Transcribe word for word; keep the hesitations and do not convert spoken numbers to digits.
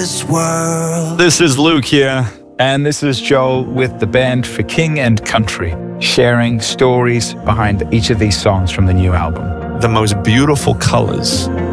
this world. This is Luke here, and this is Joel with the band For King and Country, sharing stories behind each of these songs from the new album. The most beautiful colors